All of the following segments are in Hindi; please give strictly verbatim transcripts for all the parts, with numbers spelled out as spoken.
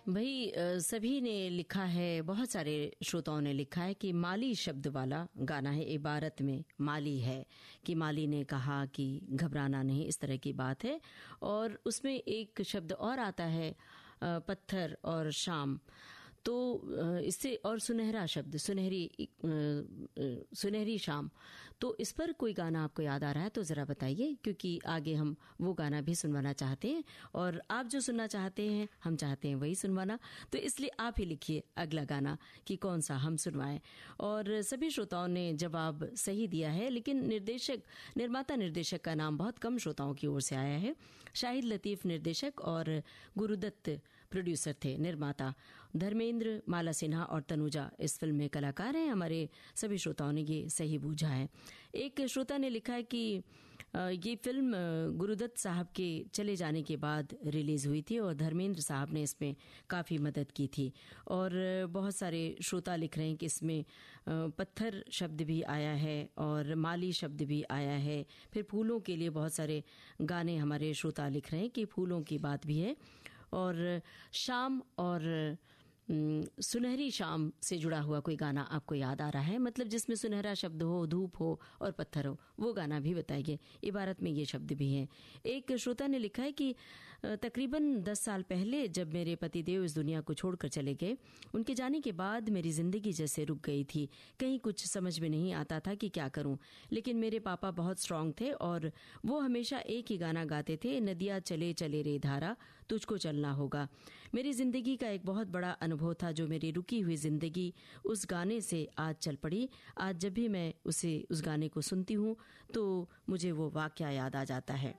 भाई अ, सभी ने लिखा है, बहुत सारे श्रोताओं ने लिखा है कि माली शब्द वाला गाना है। इबारत में माली है कि माली ने कहा कि घबराना नहीं, इस तरह की बात है। और उसमें एक शब्द और आता है अ, पत्थर और शाम, तो अ, इससे और सुनहरा शब्द, सुनहरी अ, अ, सुनहरी शाम। तो इस पर कोई गाना आपको याद आ रहा है तो ज़रा बताइए, क्योंकि आगे हम वो गाना भी सुनवाना चाहते हैं और आप जो सुनना चाहते हैं हम चाहते हैं वही सुनवाना। तो इसलिए आप ही लिखिए अगला गाना कि कौन सा हम सुनवाएं। और सभी श्रोताओं ने जवाब सही दिया है, लेकिन निर्देशक निर्माता निर्देशक का नाम बहुत कम श्रोताओं की ओर से आया है। शाहिद लतीफ़ निर्देशक और गुरुदत्त प्रोड्यूसर थे, निर्माता धर्मेंद्र, माला सिन्हा और तनुजा इस फिल्म में कलाकार हैं। हमारे सभी श्रोताओं ने ये सही बूझा है। एक श्रोता ने लिखा है कि ये फिल्म गुरुदत्त साहब के चले जाने के बाद रिलीज हुई थी और धर्मेंद्र साहब ने इसमें काफ़ी मदद की थी। और बहुत सारे श्रोता लिख रहे हैं कि इसमें पत्थर शब्द भी आया है और माली शब्द भी आया है। फिर फूलों के लिए बहुत सारे गाने हमारे श्रोता लिख रहे हैं कि फूलों की बात भी है। और शाम और सुनहरी शाम से जुड़ा हुआ कोई गाना आपको याद आ रहा है, मतलब जिसमें सुनहरा शब्द हो, धूप हो और पत्थर हो, वो गाना भी बताइए। इबारत में ये शब्द भी हैं। एक श्रोता ने लिखा है कि तकरीबन दस साल पहले जब मेरे पतिदेव इस दुनिया को छोड़कर चले गए, उनके जाने के बाद मेरी जिंदगी जैसे रुक गई थी। कहीं कुछ समझ में नहीं आता था कि क्या करूं, लेकिन मेरे पापा बहुत स्ट्रांग थे और वो हमेशा एक ही गाना गाते थे, नदिया चले चले रे धारा, तुझको चलना होगा। मेरी जिंदगी का एक बहुत बड़ा अनुभव था, जो मेरी रुकी हुई जिंदगी उस गाने से आज चल पड़ी। आज जब भी मैं उसे उस गाने को सुनती हूँ तो मुझे वो वाकया याद आ जाता है।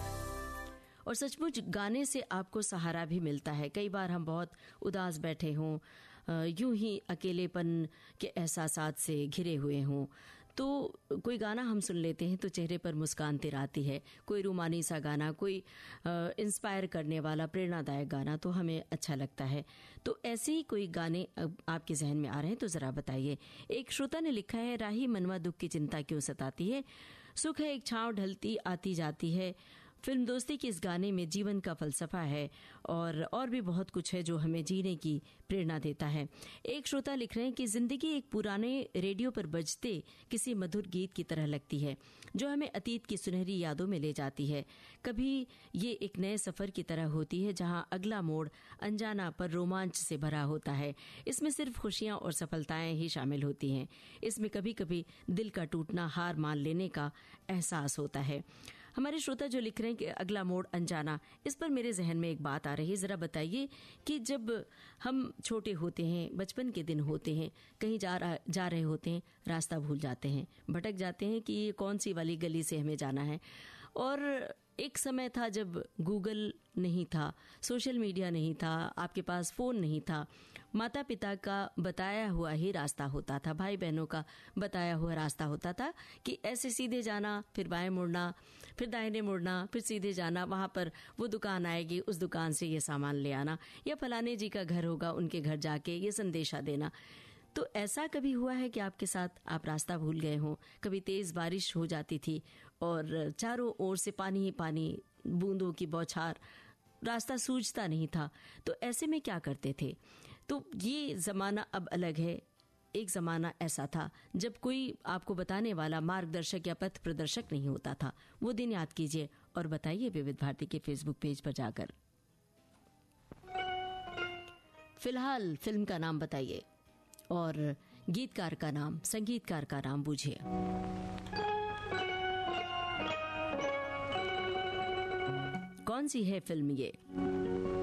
और सचमुच गाने से आपको सहारा भी मिलता है। कई बार हम बहुत उदास बैठे हों, यूं ही अकेलेपन के एहसासात से घिरे हुए हों, तो कोई गाना हम सुन लेते हैं तो चेहरे पर मुस्कान तिराती है। कोई रूमानी सा गाना, कोई इंस्पायर करने वाला प्रेरणादायक गाना तो हमें अच्छा लगता है। तो ऐसे ही कोई गाने आपके जहन में आ रहे हैं तो ज़रा बताइए। एक श्रोता ने लिखा है, राही मनवा दुख की चिंता क्यों सताती है, सुख है एक छाँव ढलती आती जाती है। फिल्म दोस्ती के इस गाने में जीवन का फलसफा है और और भी बहुत कुछ है जो हमें जीने की प्रेरणा देता है। एक श्रोता लिख रहे हैं कि जिंदगी एक पुराने रेडियो पर बजते किसी मधुर गीत की तरह लगती है, जो हमें अतीत की सुनहरी यादों में ले जाती है। कभी ये एक नए सफर की तरह होती है जहां अगला मोड़ अनजाना पर रोमांच से भरा होता है। इसमें सिर्फ खुशियां और सफलताएं ही शामिल होती हैं। इसमें कभी कभी दिल का टूटना, हार मान लेने का एहसास होता है। हमारे श्रोता जो लिख रहे हैं कि अगला मोड़ अनजाना, इस पर मेरे जहन में एक बात आ रही है। ज़रा बताइए कि जब हम छोटे होते हैं, बचपन के दिन होते हैं, कहीं जा रहा जा रहे होते हैं, रास्ता भूल जाते हैं, भटक जाते हैं कि ये कौन सी वाली गली से हमें जाना है। और एक समय था जब गूगल नहीं था, सोशल मीडिया नहीं था, आपके पास फ़ोन नहीं था, माता पिता का बताया हुआ ही रास्ता होता था, भाई बहनों का बताया हुआ रास्ता होता था कि ऐसे सीधे जाना, फिर बाएं मुड़ना, फिर दाहिने मुड़ना, फिर सीधे जाना, वहाँ पर वो दुकान आएगी, उस दुकान से ये सामान ले आना, या फलाने जी का घर होगा, उनके घर जाके ये संदेशा देना। तो ऐसा कभी हुआ है कि आपके साथ आप रास्ता भूल गए हों? कभी तेज बारिश हो जाती थी और चारों ओर से पानी ही पानी, बूंदों की बौछार, रास्ता सूझता नहीं था, तो ऐसे में क्या करते थे? तो ये ज़माना अब अलग है। एक ज़माना ऐसा था जब कोई आपको बताने वाला मार्गदर्शक या पथ प्रदर्शक नहीं होता था। वो दिन याद कीजिए और बताइए विविध भारती के फेसबुक पेज पर जाकर। फिलहाल फिल्म का नाम बताइए और गीतकार का नाम, संगीतकार का नाम बूझिए। कौन सी है फिल्म ये?